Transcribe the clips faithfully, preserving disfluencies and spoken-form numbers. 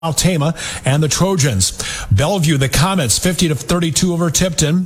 Altama and the Trojans. Bellevue, the Comets, fifty to thirty-two over Tipton.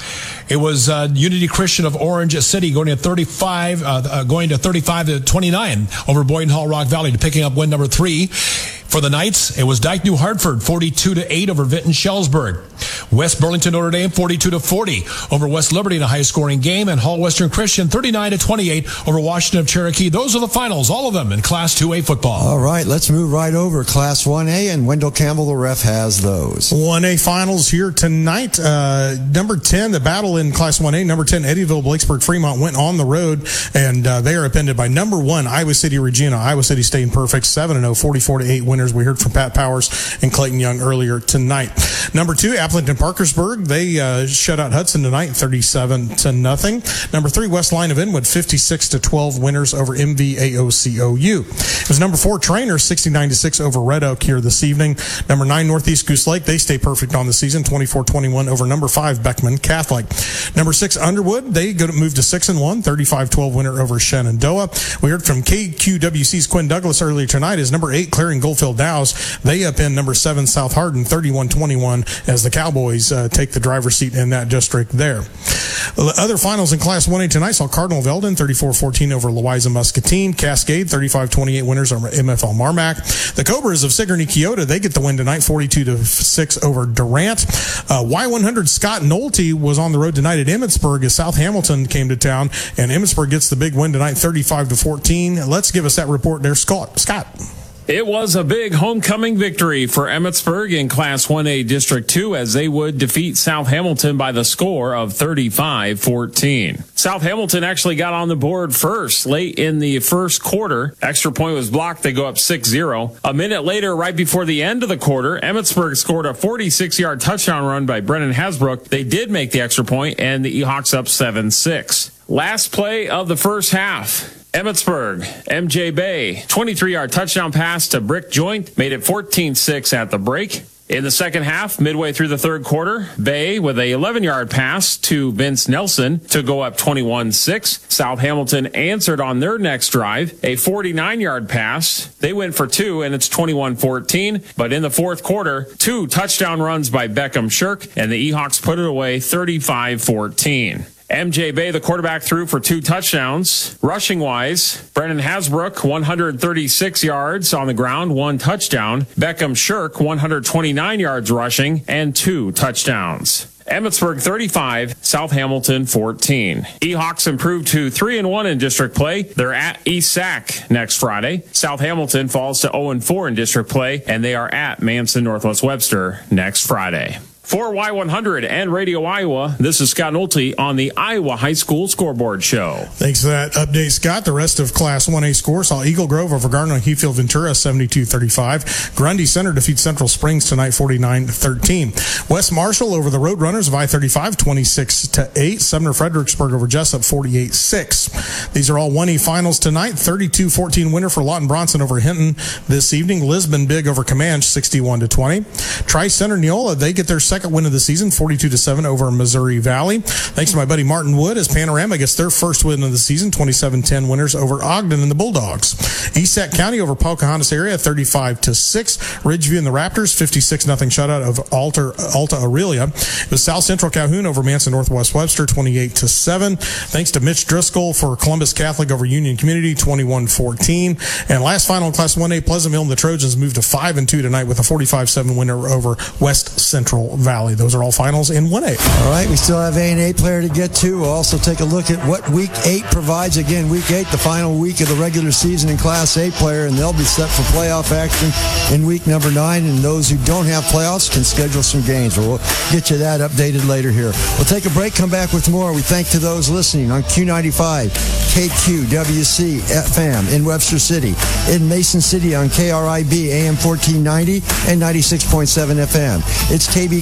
It was uh, Unity Christian of Orange City going to thirty-five, uh, uh, going to thirty-five to twenty-nine over Boyden Hall Rock Valley to picking up win number three. For the Knights, it was Dyke New Hartford, forty-two to eight over Vinton Shellsburg. West Burlington Notre Dame, forty-two to forty over West Liberty in a high-scoring game. And Hall Western Christian, thirty-nine to twenty-eight over Washington of Cherokee. Those are the finals, all of them in Class two A football. All right, let's move right over Class one A, and Wendell Campbell, the ref, has those. one A finals here tonight. Uh, number ten, the battle in Class one A. Number ten, Eddyville, Blakesburg, Fremont went on the road, and uh, they are appended by number one, Iowa City, Regina. Iowa City staying perfect, seven and oh, forty-four to eight winners. We heard from Pat Powers and Clayton Young earlier tonight. Number two, Appleton Parkersburg. They uh, shut out Hudson tonight, thirty-seven to nothing. Number three, West Line of Inwood, fifty-six to twelve winners over M V A O C O U. It was number four, Trainer, sixty-nine to six over Red Oak here this evening. Number nine, Northeast Goose Lake. They stay perfect on the season, twenty-four twenty-one over number five, Beckman Catholic. Number six, Underwood. They go to move to six and one, thirty-five twelve winner over Shenandoah. We heard from K Q W C's Quinn Douglas earlier tonight as number eight, Clearing Goldfield Dows. They up in number seven, South Hardin, thirty-one twenty-one as the Cowboys uh, take the driver's seat in that district there. The other finals in Class one A tonight saw Cardinal Veldon, thirty-four fourteen over Louisa Muscatine. Cascade, thirty-five twenty-eight winners over M F L Marmac. The Cobras of Sigourney Keota, they get the win tonight, forty-two to six over Durant. Uh, Y one hundred Scott Nolte was on the road tonight at Emmitsburg as South Hamilton came to town, and Emmitsburg gets the big win tonight, thirty-five to fourteen. Let's give us that report there, Scott. Scott. It was a big homecoming victory for Emmitsburg in Class one A District two as they would defeat South Hamilton by the score of thirty-five fourteen. South Hamilton actually got on the board first late in the first quarter. Extra point was blocked. They go up six zero. A minute later, right before the end of the quarter, Emmitsburg scored a forty-six-yard touchdown run by Brennan Hasbrook. They did make the extra point, and the Ehawks up seven six. Last play of the first half. Emmitsburg, M J Bay, twenty-three-yard touchdown pass to Brick Joint, made it fourteen six at the break. In the second half, midway through the third quarter, Bay with a eleven-yard pass to Vince Nelson to go up twenty-one six. South Hamilton answered on their next drive, a forty-nine-yard pass. They went for two, and it's twenty-one fourteen. But in the fourth quarter, two touchdown runs by Beckham Shirk, and the Ehawks put it away thirty-five fourteen. M J Bay, the quarterback, threw for two touchdowns. Rushing-wise, Brennan Hasbrook, one hundred thirty-six yards on the ground, one touchdown. Beckham Shirk, one hundred twenty-nine yards rushing, and two touchdowns. Emmitsburg thirty-five, South Hamilton fourteen. Ehawks improved to three and one in district play. They're at East Sac next Friday. South Hamilton falls to oh and four in district play, and they are at Manson Northwest Webster next Friday. For Y one hundred and Radio Iowa, this is Scott Nolte on the Iowa High School Scoreboard Show. Thanks for that update, Scott. The rest of Class one A scores saw Eagle Grove over Gardner Heathfield Ventura, seventy-two thirty-five. Grundy Center defeats Central Springs tonight, forty-nine thirteen. West Marshall over the Roadrunners of I thirty-five, twenty-six to eight. Sumner Fredericksburg over Jessup, forty-eight six. These are all one A finals tonight. thirty-two fourteen winner for Lawton Bronson over Hinton this evening. Lisbon big over Comanche, sixty-one to twenty. Tri-Center Neola, they get their second win of the season, forty-two to seven over Missouri Valley. Thanks to my buddy Martin Wood as Panorama gets their first win of the season, twenty-seven ten winners over Ogden and the Bulldogs. East Sac County over Pocahontas area, thirty-five to six. Ridgeview and the Raptors, fifty-six nothing shutout of Alta, Alta Aurelia. It was South Central Calhoun over Manson Northwest Webster, twenty-eight to seven. Thanks to Mitch Driscoll for Columbus Catholic over Union Community, twenty-one fourteen. And last final in Class one A, Pleasantville and the Trojans moved to five and two tonight with a forty-five seven winner over West Central Valley. Those are all finals in one A. All right, we still have A and A player to get to. We'll also take a look at what Week eight provides. Again, Week eight, the final week of the regular season in Class A player, and they'll be set for playoff action in week number nine, and those who don't have playoffs can schedule some games. We'll get you that updated later here. We'll take a break, come back with more. We thank to those listening on Q ninety-five, K Q W C F M in Webster City, in Mason City on K R I B A M fourteen ninety and ninety-six point seven F M. It's K B K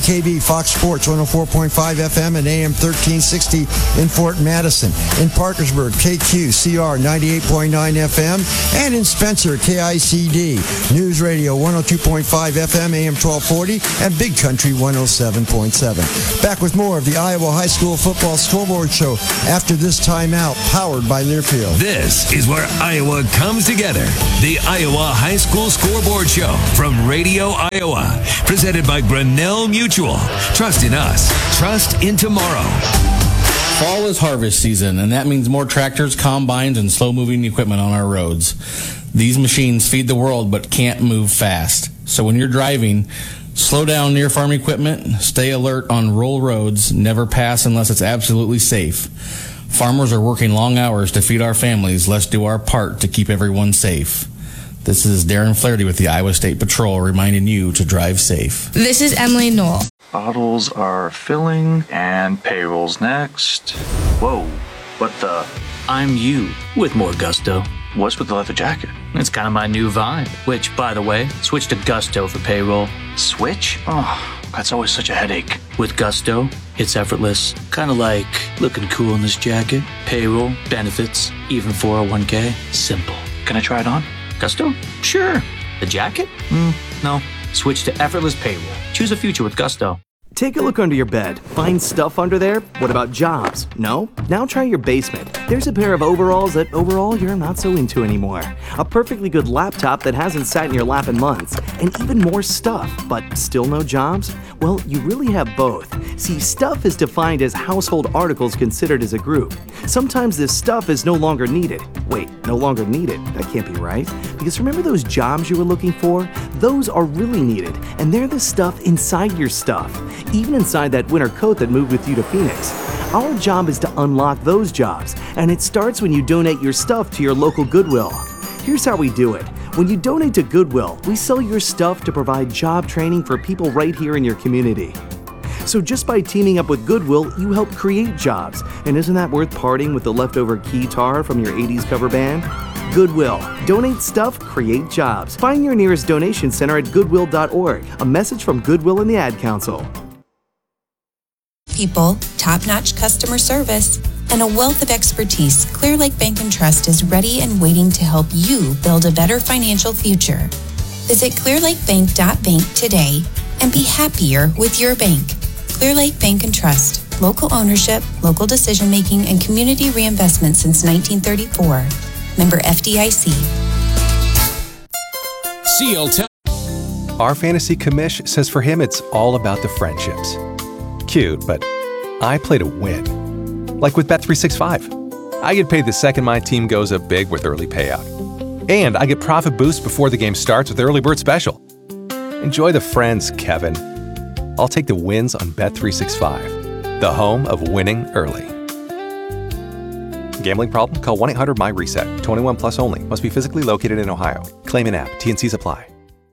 K B Fox Sports one oh four point five F M and A M thirteen sixty in Fort Madison. In Parkersburg, K Q C R ninety-eight point nine F M. And in Spencer, K I C D News Radio one oh two point five F M, A M twelve forty, and Big Country one oh seven point seven. Back with more of the Iowa High School Football Scoreboard Show after this timeout, powered by Learfield. This is where Iowa comes together. The Iowa High School Scoreboard Show from Radio Iowa. Presented by Grinnell Mutual. Trust in us. Trust in tomorrow. Fall is harvest season, and that means more tractors, combines, and slow-moving equipment on our roads. These machines feed the world but can't move fast. So when you're driving, slow down near farm equipment, stay alert on rural roads, never pass unless it's absolutely safe. Farmers are working long hours to feed our families. Let's do our part to keep everyone safe. This is Darren Flaherty with the Iowa State Patrol reminding you to drive safe. This is Emily Knoll. Bottles are filling and payroll's next. Whoa, what the? I'm you with more gusto. What's with the leather jacket? It's kind of my new vibe, which, by the way, switch to Gusto for payroll. Switch? Oh, that's always such a headache. With Gusto, it's effortless. Kind of like looking cool in this jacket. Payroll, benefits, even four oh one k. Simple. Can I try it on? Gusto? Sure. The jacket? Mm, no. Switch to effortless payroll. Choose a future with Gusto. Take a look under your bed. Find stuff under there? What about jobs? No? Now try your basement. There's a pair of overalls that overall you're not so into anymore. A perfectly good laptop that hasn't sat in your lap in months. And even more stuff, but still no jobs? Well, you really have both. See, stuff is defined as household articles considered as a group. Sometimes this stuff is no longer needed. Wait, no longer needed? That can't be right. Because remember those jobs you were looking for? Those are really needed, and they're the stuff inside your stuff. Even inside that winter coat that moved with you to Phoenix. Our job is to unlock those jobs, and it starts when you donate your stuff to your local Goodwill. Here's how we do it. When you donate to Goodwill, we sell your stuff to provide job training for people right here in your community. So just by teaming up with Goodwill, you help create jobs. And isn't that worth parting with the leftover guitar from your eighties cover band? Goodwill. Donate stuff, create jobs. Find your nearest donation center at goodwill dot org. A message from Goodwill and the Ad Council. People, top-notch customer service, and a wealth of expertise, Clear Lake Bank and Trust is ready and waiting to help you build a better financial future. Visit clear lake bank dot bank today and be happier with your bank. Clear Lake Bank and Trust. Local ownership, local decision-making, and community reinvestment since nineteen thirty-four. Member F D I C. C L T. Our fantasy commish says for him it's all about the friendships. Cute, but I play to win. Like with Bet three sixty-five. I get paid the second my team goes up big with early payout. And I get profit boost before the game starts with Early Bird Special. Enjoy the friends, Kevin. I'll take the wins on Bet three sixty-five, the home of winning early. Gambling problem? Call one eight hundred M Y reset. twenty-one plus only. Must be physically located in Ohio. Claim in app. T and Cs apply.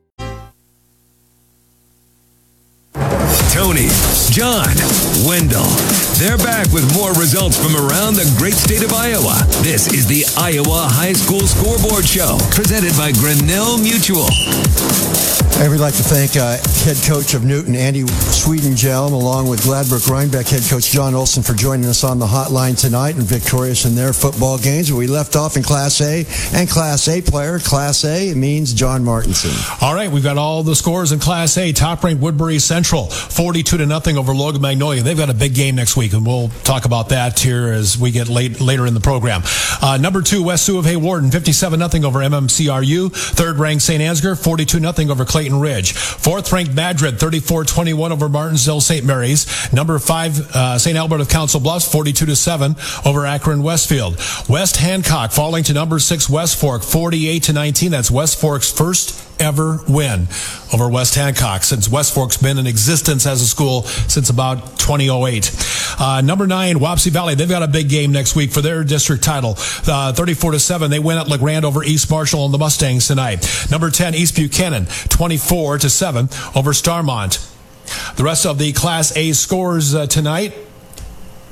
Tony, John, Wendell. They're back with more results from around the great state of Iowa. This is the Iowa High School Scoreboard Show, presented by Grinnell Mutual. And we'd like to thank uh, head coach of Newton, Andy Swedenjelm, along with Gladbrook Rhinebeck head coach John Olson for joining us on the hotline tonight and victorious in their football games. We left off in Class A and Class A player. Class A, it means John Martinson. All right, we've got all the scores in Class A. Top-ranked Woodbury Central, forty-two to nothing over Logan Magnolia. They've got a big game next week, and we'll talk about that here as we get late later in the program. Uh, number two, West Sioux of Haywarden, fifty-seven nothing over M M C R U. Third-ranked Saint Ansgar, forty-two nothing over Clayton Ridge. Fourth-ranked Madrid, thirty-four twenty-one over Martinsville Saint Mary's. Number five, uh, Saint Albert of Council Bluffs, forty-two to seven over Akron Westfield. West Hancock falling to number six West Fork, forty-eight to nineteen. That's West Fork's first ever win over West Hancock since West Fork's been in existence as a school since about twenty oh eight. Uh, number nine, Wapsie Valley. They've got a big game next week for their district title. Uh, thirty-four to seven. They win at LeGrand over East Marshall and the Mustangs tonight. Number ten, East Buchanan, twenty-four to seven over Starmont. The rest of the Class A scores uh, tonight.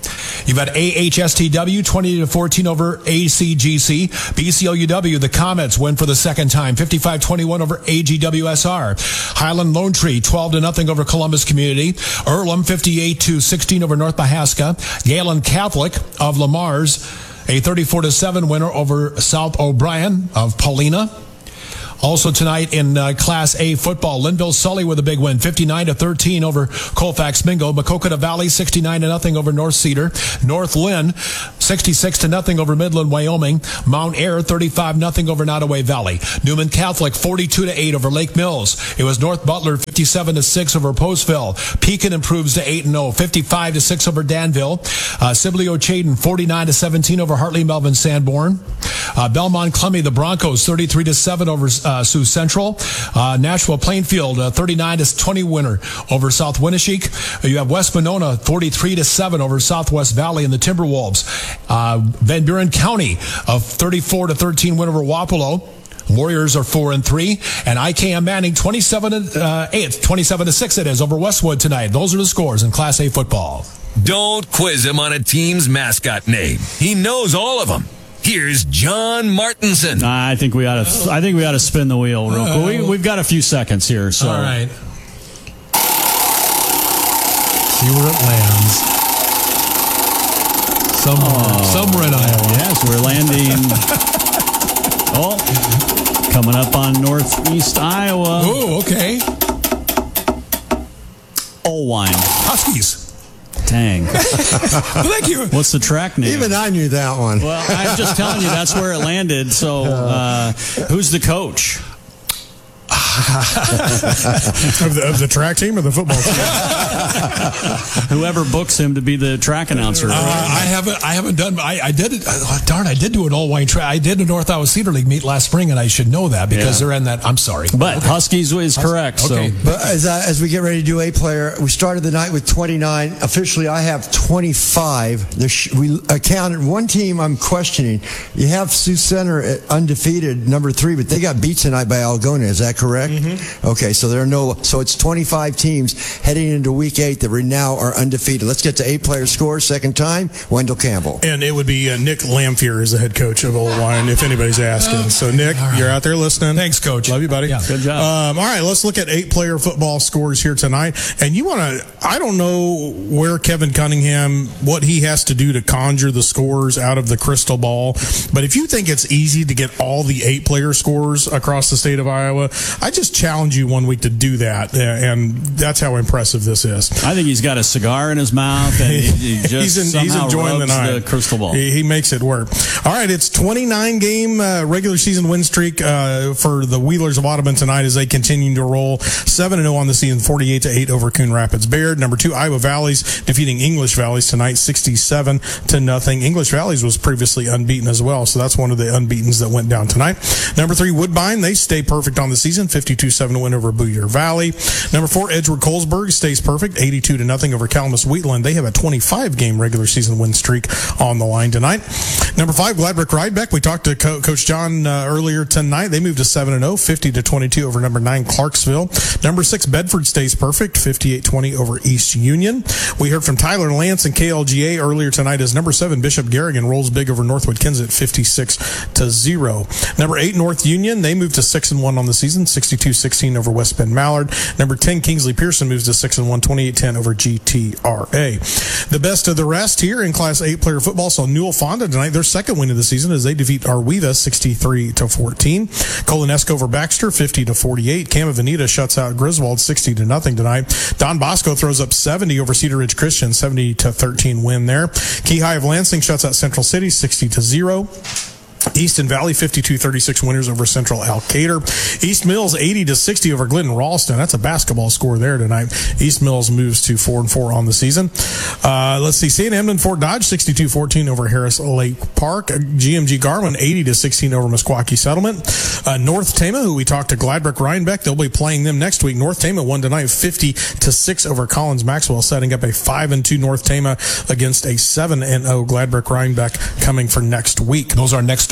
You've got A H S T W twenty to fourteen over A C G C. B C L U W, the Comets win for the second time, fifty-five twenty-one over A G W S R. Highland Lone Tree twelve to nothing over Columbus Community. Earlham fifty-eight to sixteen over North Mahaska. Galen Catholic of Lamar's a thirty-four to seven winner over South O'Brien of Paulina. Also tonight in uh, Class A football, Linville Sully with a big win, fifty-nine to thirteen over Colfax Mingo. Maquoketa Valley sixty-nine to nothing over North Cedar. North Lynn sixty-six to nothing over Midland, Wyoming. Mount Ayr thirty-five nothing over Nottoway Valley. Newman Catholic forty-two to eight over Lake Mills. It was North Butler fifty-seven to six over Postville. Pekin improves to eight and oh, fifty-five to six over Danville. Uh, Sibley O'Chaden forty-nine to seventeen over Hartley Melvin Sanborn. Uh, Belmont Clemmy, the Broncos thirty-three to seven over uh, Sioux Central. Uh, Nashville Plainfield uh, thirty-nine to twenty winner over South Winneshiek. Uh, you have West Monona forty-three to seven over Southwest Valley and the Timberwolves. Uh, Van Buren County of thirty-four to thirteen win over Wapello. Warriors are four and three, and I K M Manning twenty-seven to uh, eight, twenty-seven to six it is over Westwood tonight. Those are the scores in Class A football. Don't quiz him on a team's mascot name. He knows all of them. Here's John Martinson. I think we ought to. I think we ought to spin the wheel real quick. We, we've got a few seconds here. So. All right. See where it lands. Somewhere, oh, somewhere in Iowa. Yes, we're landing. Oh, coming up on northeast Iowa. Oh, okay. Olwine. Huskies. Dang. Thank you. What's the track name? Even I knew that one. Well, I'm just telling you, that's where it landed. So, uh, who's the coach? of, the, of the track team or the football team? Whoever books him to be the track announcer. Uh, I haven't. I haven't done. I, I did it. Oh, darn! I did do an all wine track. I did a North Iowa Cedar League meet last spring, and I should know that because yeah. they're in that. I'm sorry, but okay. Huskies is correct. Okay. So, but as I, as we get ready to do a player, we started the night with twenty-nine. Officially, I have twenty-five. There's, we counted one team. I'm questioning. You have Sioux Center at undefeated, number three, but they got beat tonight by Algona. Is that correct? Mm-hmm. Okay, so there are no. So it's twenty-five teams heading into week eight that right now are undefeated. Let's get to eight player scores. Second time, Wendell Campbell. And it would be uh, Nick Lamphere as the head coach of Olwine, if anybody's asking. So Nick, right. You're out there listening. Thanks, Coach. Love you, buddy. Yeah. Good job. Um, all right, let's look at eight player football scores here tonight. And you want to? I don't know where Kevin Cunningham, what he has to do to conjure the scores out of the crystal ball. But if you think it's easy to get all the eight player scores across the state of Iowa, I just challenge you one week to do that, and that's how impressive this is. I think he's got a cigar in his mouth, and he, he just he's, in, he's enjoying the night. The crystal ball. He, he makes it work. All right, it's twenty-nine game uh, regular season win streak uh, for the Wheelers of Audubon tonight as they continue to roll seven and oh on the season, forty-eight to eight over Coon Rapids Baird. Number two, Iowa Valleys defeating English Valleys tonight, sixty-seven to nothing. English Valleys was previously unbeaten as well, so that's one of the unbeatens that went down tonight. Number three, Woodbine, they stay perfect on the season, fifty-two seven win over Boyer Valley. Number four, Edgewood Colesburg stays perfect, eighty-two to nothing over Calamus Wheatland. They have a twenty-five game regular season win streak on the line tonight. Number five, Gladbrook Rhinebeck. We talked to Co- Coach John uh, earlier tonight. They moved to seven and oh, fifty to twenty-two over number nine, Clarksville. Number six, Bedford stays perfect, fifty-eight twenty over East Union. We heard from Tyler Lance and K L G A earlier tonight as number seven, Bishop Garrigan rolls big over Northwood Kensett, fifty-six to zero. Number eight, North Union. They moved to six and one on the season, sixty-two sixteen over West Bend Mallard. Number ten, Kingsley Pearson moves to six and one, twenty-eight ten over G T R A. The best of the rest here in Class eight player football saw Newell Fonda tonight, their second win of the season as they defeat Arweva sixty-three to fourteen. Colonesco over Baxter fifty to forty-eight. Cam Veneta shuts out Griswold sixty to nothing tonight. Don Bosco throws up seventy over Cedar Ridge Christian, seventy to thirteen win there. Key High of Lansing shuts out Central City sixty to zero. Easton Valley fifty-two thirty-six winners over Central Alcater. East Mills eighty to sixty over Glidden Ralston. That's a basketball score there tonight. East Mills moves to four and four on the season. Uh, let's see. Saint Emden Fort Dodge sixty-two fourteen over Harris Lake Park. G M G Garland eighty to sixteen over Meskwaki Settlement. Uh, North Tama, who we talked to Gladbrook Rhinebeck, they'll be playing them next week. North Tama won tonight fifty to six over Collins Maxwell, setting up a five and two North Tama against a seven and oh Gladbrook Rhinebeck coming for next week. Those are next door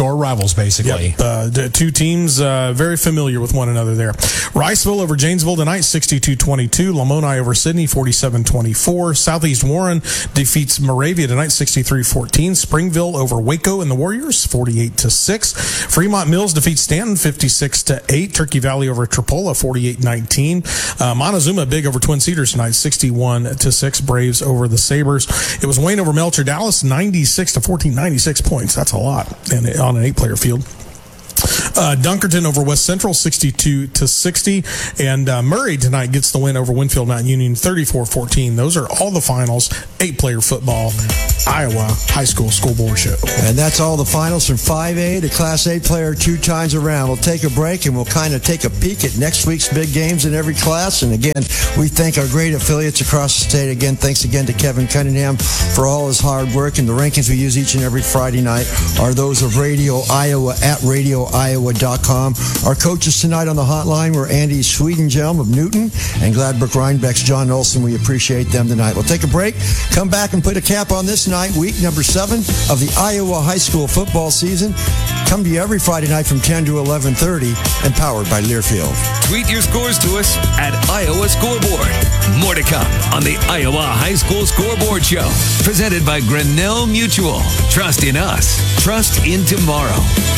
door rivals, basically. Yep. Uh, the two teams uh, very familiar with one another there. Riceville over Janesville tonight, sixty-two twenty-two. Lamoni over Sydney, forty-seven twenty-four. Southeast Warren defeats Moravia tonight, sixty-three fourteen. Springville over Waco and the Warriors, forty-eight to six. Fremont Mills defeats Stanton, fifty-six to eight. Turkey Valley over Tripola, forty-eight nineteen. Uh, Montezuma big over Twin Cedars tonight, sixty-one to six. Braves over the Sabres. It was Wayne over Melcher. Dallas, ninety-six to fourteen, ninety-six points. That's a lot and on an eight-player field. Uh, Dunkerton over West Central, sixty-two to sixty. And uh, Murray tonight gets the win over Winfield Mount Union, thirty-four fourteen. Those are all the finals. Eight-player football, Iowa High School School Board Show. And that's all the finals from five A to Class A player two times around. We'll take a break and we'll kind of take a peek at next week's big games in every class. And again, we thank our great affiliates across the state. Again, thanks again to Kevin Cunningham for all his hard work. And the rankings we use each and every Friday night are those of Radio Iowa at radio iowa dot com. Our coaches tonight on the hotline were Andy Swedenjelm of Newton and Gladbrook Rhinebeck's John Olson. We appreciate them tonight. We'll take a break, come back and put a cap on this night, week number seven of the Iowa High School football season. Come to you every Friday night from ten to eleven thirty and powered by Learfield. Tweet your scores to us at Iowa Scoreboard. More to come on the Iowa High School Scoreboard Show. Presented by Grinnell Mutual. Trust in us. Trust in tomorrow.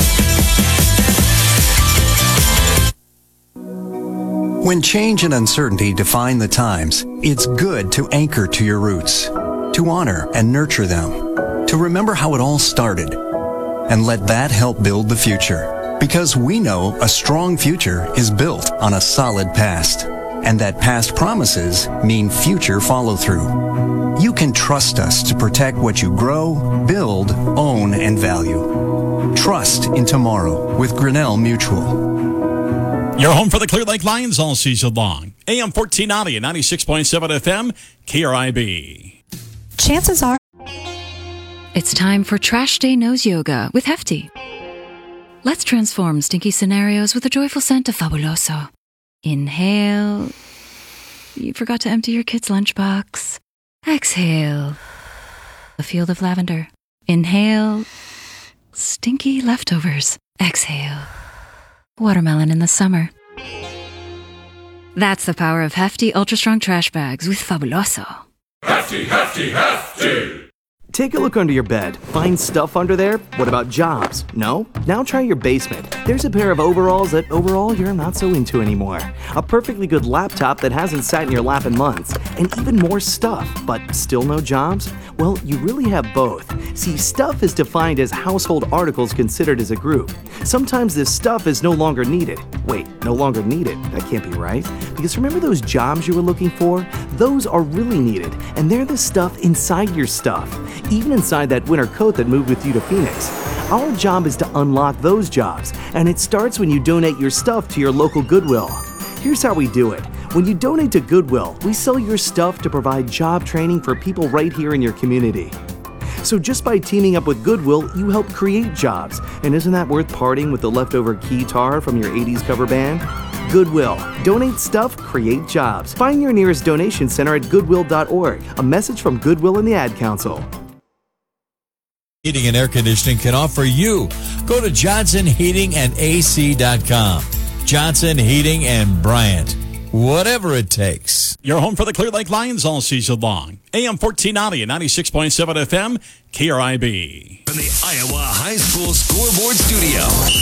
When change and uncertainty define the times, it's good to anchor to your roots, to honor and nurture them, to remember how it all started, and let that help build the future. Because we know a strong future is built on a solid past, and that past promises mean future follow-through. You can trust us to protect what you grow, build, own, and value. Trust in tomorrow with Grinnell Mutual. You're home for the Clear Lake Lions all season long. A M fourteen ninety and ninety-six point seven F M, K R I B. Chances are it's time for Trash Day Nose Yoga with Hefty. Let's transform stinky scenarios with the joyful scent of Fabuloso. Inhale. You forgot to empty your kid's lunchbox. Exhale. A field of lavender. Inhale. Stinky leftovers. Exhale. Watermelon in the summer. That's the power of Hefty Ultra Strong Trash Bags with Fabuloso. Hefty, hefty, hefty! Take a look under your bed. Find stuff under there? What about jobs? No? Now try your basement. There's a pair of overalls that overall you're not so into anymore. A perfectly good laptop that hasn't sat in your lap in months. And even more stuff, but still no jobs? Well, you really have both. See, stuff is defined as household articles considered as a group. Sometimes this stuff is no longer needed. Wait, no longer needed? That can't be right. Because remember those jobs you were looking for? Those are really needed, and they're the stuff inside your stuff. Even inside that winter coat that moved with you to Phoenix. Our job is to unlock those jobs, and it starts when you donate your stuff to your local Goodwill. Here's how we do it. When you donate to Goodwill, we sell your stuff to provide job training for people right here in your community. So just by teaming up with Goodwill, you help create jobs. And isn't that worth parting with the leftover guitar from your eighties cover band? Goodwill. Donate stuff, create jobs. Find your nearest donation center at goodwill dot org. A message from Goodwill and the Ad Council. Heating and air conditioning can offer you. Go to Johnson Heating and A C dot com. Johnson Heating and Bryant. Whatever it takes. You're home for the Clear Lake Lions all season long. A M fourteen ninety and ninety-six point seven F M, K R I B. From the Iowa High School Scoreboard Studio.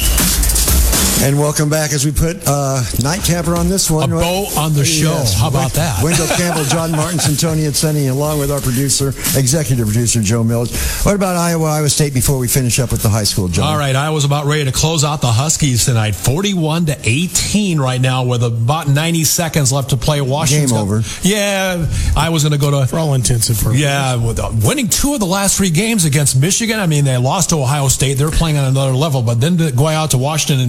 And welcome back as we put uh, Nightcapper on this one. A bow on the show. Yes. How about that? Wendell Campbell, John Martin, Antonia Tsenni, along with our producer, executive producer, Joe Mills. What about Iowa, Iowa State before we finish up with the high school, John? All right, Iowa's about ready to close out the Huskies tonight. forty-one to eighteen right now with about ninety seconds left to play. Washington. Game over. Yeah, I was going to go to... For all intensive purposes. Yeah, with, uh, winning two of the last three games against Michigan. I mean, they lost to Ohio State. They're playing on another level, but then to go out to Washington and put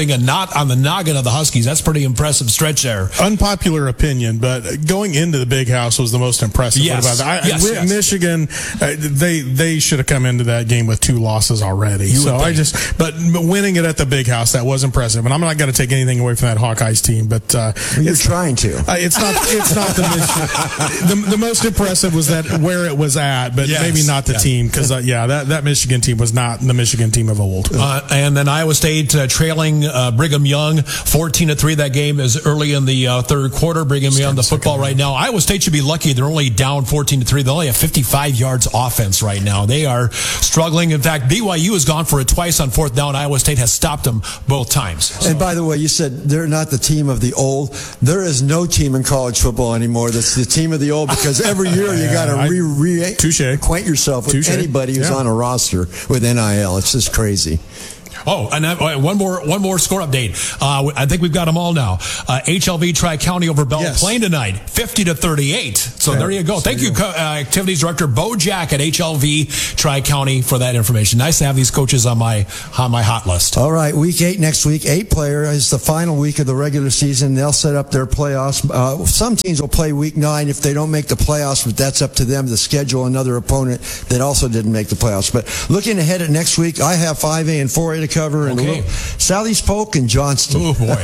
putting a knot on the noggin of the Huskies. That's pretty impressive stretch there. Unpopular opinion, but going into the Big House was the most impressive. Yes. What about that? I, yes, I, yes. Michigan, uh, they they should have come into that game with two losses already. You so would I think. just, but winning it at the Big House, that was impressive. And I'm not going to take anything away from that Hawkeyes team, but uh, You're it's trying to. Uh, it's not. It's not the, Mich- the the most impressive was that where it was at, but Yes. maybe not the Yeah. team because uh, yeah, that, that Michigan team was not the Michigan team of old. Uh, and then Iowa State uh, trailing uh, Brigham Young fourteen to three. That game is early in the uh, third quarter. Brigham Young, the football right now. Iowa State should be lucky. They're only down fourteen to three. They only have fifty-five yards offense right now. They are struggling. In fact, B Y U has gone for it twice on fourth down. Iowa State has stopped them both times. So. And by the way, you said they're not the team of the old. There is no team in college football anymore that's the team of the old because every year you got to re, re acquaint yourself with Touche. anybody who's Yeah. on a roster with N I L. It's just crazy. Oh, and uh, one more one more score update. Uh, I think we've got them all now. Uh, H L V Tri-County over Belle Yes. Plaine tonight, fifty to thirty-eight. So Okay. there you go. Thank you, co- uh, Activities Director Bo Jack at H L V Tri-County for that information. Nice to have these coaches on my on my hot list. All right, week eight next week. Eight player is the final week of the regular season. They'll set up their playoffs. Uh, some teams will play week nine if they don't make the playoffs, but that's up to them to schedule another opponent that also didn't make the playoffs. But looking ahead at next week, I have five A and four A to cover. And Okay. Southeast Polk and Johnston. Oh boy!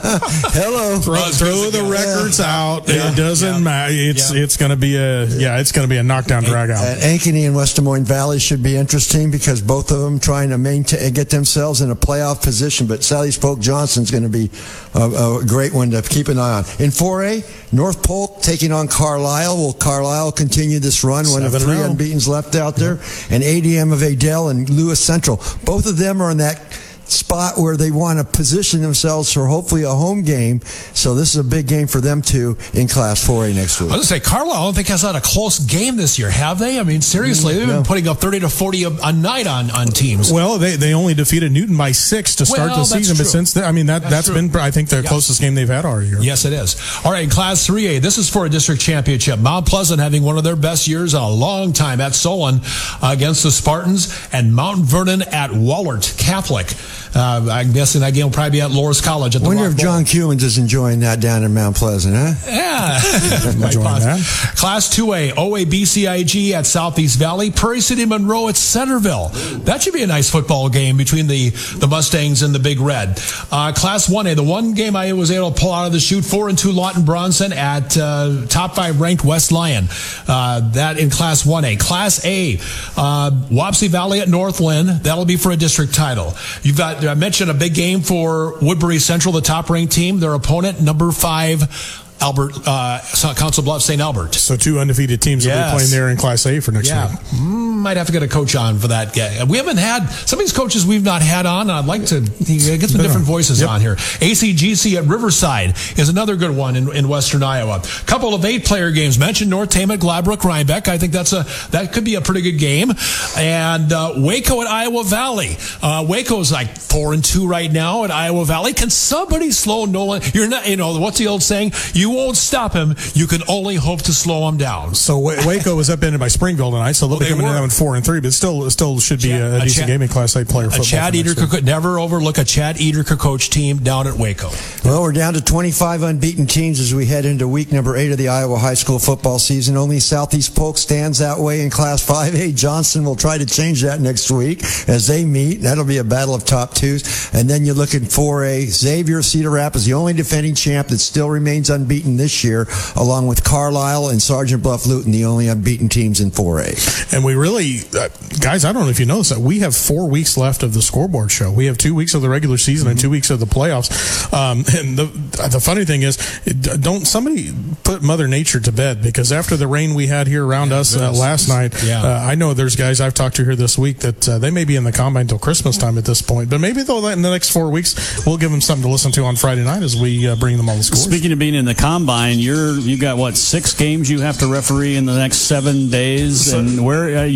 Hello. Throw, throw the records out. Yeah. It doesn't Yeah. matter. It's Yeah. it's going to be a yeah. It's going to be a knockdown drag out. And Ankeny and West Des Moines Valley should be interesting because both of them trying to maintain get themselves in a playoff position. But Southeast Polk Johnston's going to be a, a great one to keep an eye on. In four A, North Polk taking on Carlisle. Will Carlisle continue this run? One of Seven three and oh. unbeatens left out there. And A D M of Adel and Lewis Central. Both of them are in that spot where they want to position themselves for hopefully a home game. So this is a big game for them too in Class four A next week. I was going to say, Carlisle, I don't think has had a close game this year, have they? I mean, seriously, they've been No. putting up thirty to forty a, a night on, on teams. Well, they, they only defeated Newton by six to start Well, the that's season, but true. since then, I mean that That's that's true. been I think the Yes. closest game they've had all year. Yes, it is. All right, in Class three A, this is for a district championship. Mount Pleasant having one of their best years in a long time at Solon uh, against the Spartans, and Mount Vernon at Wallert Catholic. Uh, I'm guessing that game will probably be at Loris College at the Wonder Rock if Bowl. John Cumans is enjoying that down in Mount Pleasant, huh? Yeah. Quite Enjoying possible. that. Class two A, O A B C I G at Southeast Valley, Prairie City Monroe at Centerville. That should be a nice football game between the, the Mustangs and the Big Red. Uh, Class one A, the one game I was able to pull out of the chute, four and two Lawton Bronson at uh, top five ranked West Lyon. Uh, that in Class one A. Class A, uh, Wapsie Valley at Northland. That'll be for a district title. You've got, I mentioned a big game for Woodbury Central, the top ranked team. Their opponent, number five, Albert, uh, Council Bluffs, Saint Albert. So two undefeated teams will Yes. be playing there in Class A for next Yeah, week. Mm, might have to get a coach on for that. Yeah, we haven't had some of these coaches we've not had on. And I'd like to get some different voices Yep. on here. A C G C at Riverside is another good one in, in Western Iowa. Couple of eight-player games mentioned: North Tama, Gladbrook, Rhinebeck. I think that's a that could be a pretty good game. And uh, Waco at Iowa Valley. Uh, Waco's like four and two right now at Iowa Valley. Can somebody slow Nolan? You're not. You know what's the old saying? You won't stop him. You can only hope to slow him down. So Wa- Waco was upended by Springville tonight, so they'll Well, be they coming in were. that one four and three, but still still should be a, a A decent Chad- game in Class A player A football. Chad for next Eater week. could never overlook a Chad Eater coach team down at Waco. Well, we're down to twenty-five unbeaten teams as we head into week number eight of the Iowa high school football season. Only Southeast Polk stands that way in Class five A. Johnston will try to change that next week as they meet. That'll be a battle of top twos. And then you look at four A. Xavier Cedar Rapids, the only defending champ that still remains unbeaten this year, along with Carlisle and Sergeant Bluff Luton, the only unbeaten teams in four A. And we really, uh, guys, I don't know if you noticed that we have four weeks left of the scoreboard show. We have two weeks of the regular season and two weeks of the playoffs. Um, and the the funny thing is, it, don't somebody put Mother Nature to bed, because after the rain we had here around us uh, last night, Yeah. uh, I know there's guys I've talked to here this week that uh, they may be in the combine until Christmas time at this point. But maybe though in the next four weeks we'll give them something to listen to on Friday night as we uh, bring them all the scores. Speaking of being in the combine, you're you got what six games you have to referee in the next seven days, and where uh, you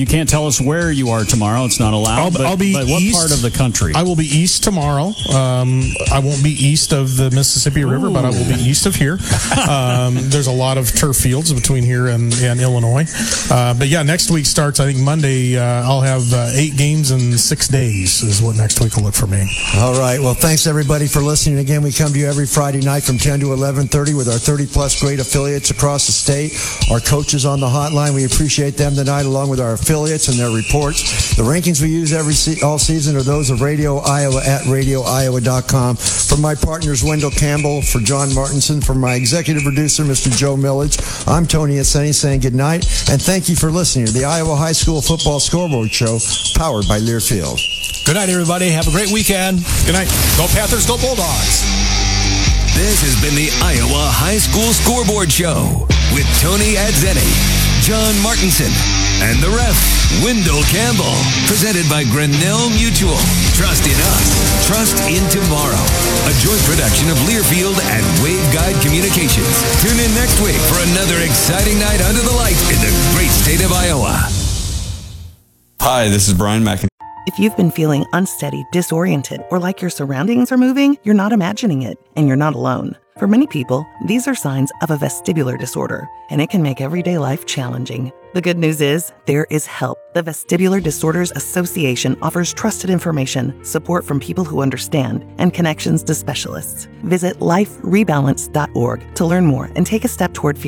can't tell us where you are tomorrow. It's not allowed. I'll, but, I'll be but what east, part of the country? I will be east tomorrow. Um, I won't be east of the Mississippi River, Ooh. but I will be east of here. Um, there's a lot of turf fields between here and, and Illinois. Uh, but yeah, next week starts, I think Monday, uh, I'll have uh, eight games in six days is what next week will look for me. All right. Well, thanks everybody for listening. Again, we come to you every Friday night from ten to eleven thirty with our thirty plus great affiliates across the state. Our coaches on the hotline, we appreciate them tonight, along with our affiliates and their reports. The rankings we use every se- all season are those of Radio Iowa at radio iowa dot com. For my partners, Wendell Campbell, for John Martinson, for my executive producer, Mister Joe Millage, I'm Tony Aseni saying good night, and thank you for listening to the Iowa High School Football Scoreboard Show, powered by Learfield. Good night, everybody. Have a great weekend. Good night. Go Panthers, go Bulldogs. This has been the Iowa High School Scoreboard Show with Tony Adzeni, John Martinson, and the ref, Wendell Campbell. Presented by Grinnell Mutual. Trust in us. Trust in tomorrow. A joint production of Learfield and Waveguide Communications. Tune in next week for another exciting night under the lights in the great state of Iowa. Hi, this is Brian McIntyre. If you've been feeling unsteady, disoriented, or like your surroundings are moving, you're not imagining it, and you're not alone. For many people, these are signs of a vestibular disorder, and it can make everyday life challenging. The good news is, there is help. The Vestibular Disorders Association offers trusted information, support from people who understand, and connections to specialists. Visit life rebalance dot org to learn more and take a step toward